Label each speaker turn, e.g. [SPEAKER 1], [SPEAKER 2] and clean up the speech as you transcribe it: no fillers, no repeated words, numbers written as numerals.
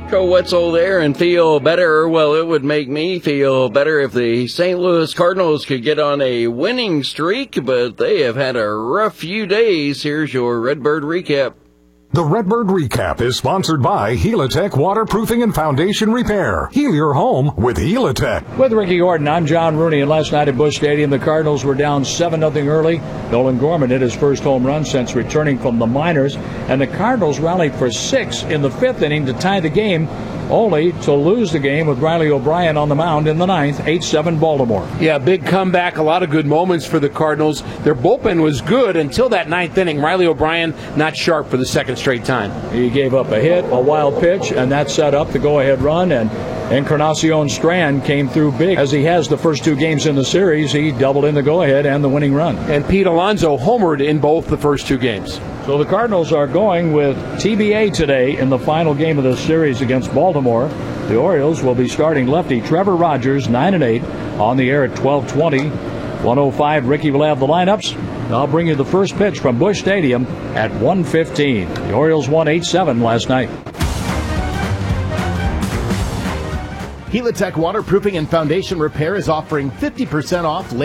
[SPEAKER 1] Joe Wetzel there and feel better. Well, it would make me feel better if the St. Louis Cardinals could get on a winning streak, but they have had a rough few days. Here's your Redbird recap.
[SPEAKER 2] The Redbird Recap is sponsored by Helitech Waterproofing and Foundation Repair. Heal your home with Helitech.
[SPEAKER 3] With Ricky Gordon, I'm John Rooney, and last night at Busch Stadium, the Cardinals were down 7-0 early. Nolan Gorman hit his first home run since returning from the minors, and the Cardinals rallied for 6 in the 5th inning to tie the game, only to lose the game with Riley O'Brien on the mound in the 9th, 8-7 Baltimore.
[SPEAKER 4] Yeah, big comeback, a lot of good moments for the Cardinals. Their bullpen was good until that 9th inning. Riley O'Brien not sharp for the second straight time.
[SPEAKER 3] He gave up a hit, a wild pitch, and that set up the go-ahead run, and Encarnacion Strand came through big. As he has the first 2 games in the series, he doubled in the go-ahead and the winning run.
[SPEAKER 4] And Pete Alonso homered in both the first 2 games.
[SPEAKER 3] So the Cardinals are going with TBA today in the final game of the series against Baltimore. The Orioles will be starting lefty Trevor Rogers, 9-8, on the air at 12:20. 1:05, Ricky will have the lineups. I'll bring you the first pitch from Busch Stadium at 1:15. The Orioles won 8-7 last night.
[SPEAKER 5] Helitech Waterproofing and Foundation Repair is offering 50% off